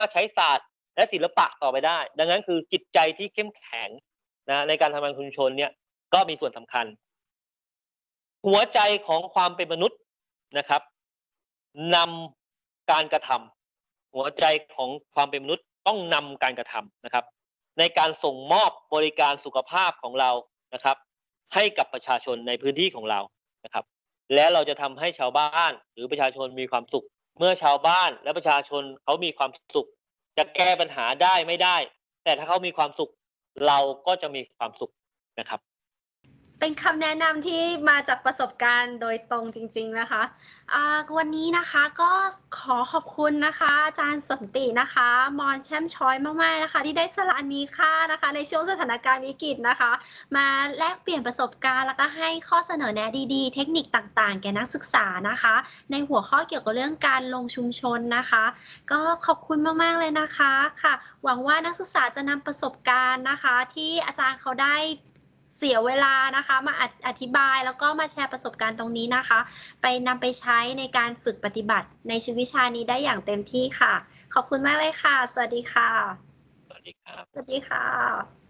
ใช้ศาสตร์และศิลปะต่อไปได้ดังนั้นคือจิตใจที่เข้มแข็งนะในการทำงานชุมชนเนี่ยก็มีส่วนสำคัญหัวใจของความเป็นมนุษย์นะครับนำการกระทำหัวใจของความเป็นมนุษย์ต้องนำการกระทำนะครับในการส่งมอบบริการสุขภาพของเรานะครับให้กับประชาชนในพื้นที่ของเรานะครับและเราจะทำให้ชาวบ้านหรือประชาชนมีความสุขเมื่อชาวบ้านและประชาชนเขามีความสุขจะแก้ปัญหาได้ไม่ได้แต่ถ้าเขามีความสุขเราก็จะมีความสุขนะครับเป็นคำแนะนำที่มาจากประสบการณ์โดยตรงจริงๆนะคะวันนี้นะคะก็ขอขอบคุณนะคะอาจารย์สนตินะคะมอนแช่มช้อยมากๆนะคะที่ได้สละมีค่านะคะในช่วงสถานการณ์วิกฤตนะคะมาแลกเปลี่ยนประสบการณ์แล้วก็ให้ข้อเสนอแนะดีๆเทคนิคต่างๆแก่นักศึกษานะคะในหัวข้อเกี่ยวกับเรื่องการลงชุมชนนะคะก็ขอบคุณมากๆเลยนะคะค่ะหวังว่านักศึกษาจะนำประสบการณ์นะคะที่อาจารย์เขาได้เสียเวลานะคะมาอธิบายแล้วก็มาแชร์ประสบการณ์ตรงนี้นะคะไปนำไปใช้ในการฝึกปฏิบัติในชีวิตวิชานี้ได้อย่างเต็มที่ค่ะขอบคุณมากเลยค่ะสวัสดีค่ะสวัสดีครับสวัสดีค่ะ